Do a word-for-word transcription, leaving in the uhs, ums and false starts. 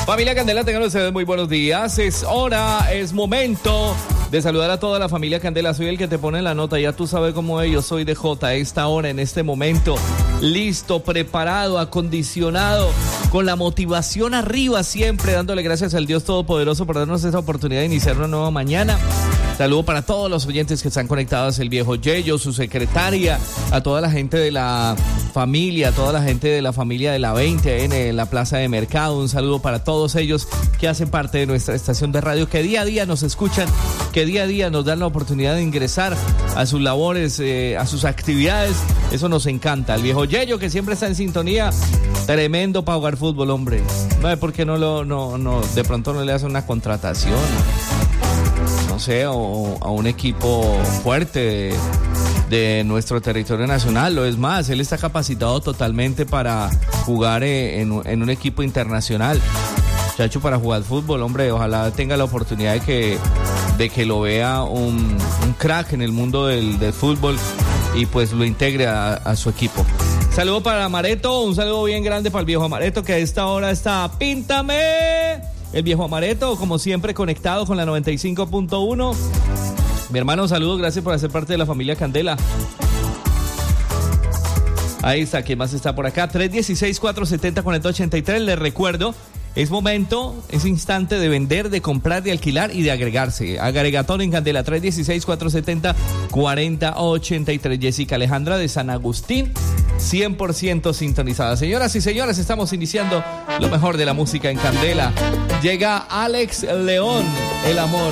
Familia Candela, tengan ustedes muy buenos días. Es hora, es momento de saludar a toda la familia Candela. Soy el que te pone la nota, ya tú sabes cómo es. Yo soy de J. A esta hora, en este momento, listo, preparado, acondicionado, con la motivación arriba siempre, dándole gracias al Dios Todopoderoso por darnos esta oportunidad de iniciar una nueva mañana. Saludo para todos los oyentes que están conectados, el viejo Yello, su secretaria, a toda la gente de la familia, a toda la gente de la familia de la veinte en la plaza de mercado. Un saludo para todos ellos que hacen parte de nuestra estación de radio, que día a día nos escuchan, que día a día nos dan la oportunidad de ingresar a sus labores, eh, a sus actividades. Eso nos encanta. El viejo Yello, que siempre está en sintonía, tremendo para jugar fútbol, hombre. No sé por qué no lo, no, no, de pronto no le hace una contratación, no sé, o a un equipo fuerte de, de nuestro territorio nacional. Lo es más, él está capacitado totalmente para jugar en, en un equipo internacional. Chacho, para jugar fútbol, hombre, ojalá tenga la oportunidad de que, de que lo vea un, un crack en el mundo del, del fútbol y pues lo integre a, a su equipo. Saludo para Amareto, un saludo bien grande para el viejo Amareto, que a esta hora está ¡píntame! El viejo Amareto, como siempre, conectado con la noventa y cinco punto uno. Mi hermano, saludos, gracias por hacer parte de la familia Candela. Ahí está, ¿quién más está por acá? tres uno seis, cuatro siete cero, cuatro ocho tres. Les recuerdo, es momento, es instante de vender, de comprar, de alquilar y de agregarse. Agregatón en Candela, tres uno seis, cuatro siete cero, cuatro ocho tres. Jessica Alejandra de San Agustín, cien por ciento sintonizada. Señoras y señores, estamos iniciando lo mejor de la música en Candela. Llega Alex León, El Amor.